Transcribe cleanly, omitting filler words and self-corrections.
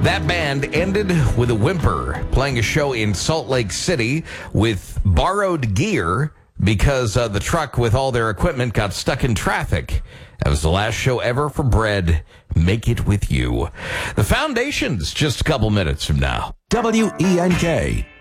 That band ended with a whimper, playing a show in Salt Lake City with borrowed gear because the truck with all their equipment got stuck in traffic. That was the last show ever for Bread. Make it with you. The Foundation's just a couple minutes from now. WENK.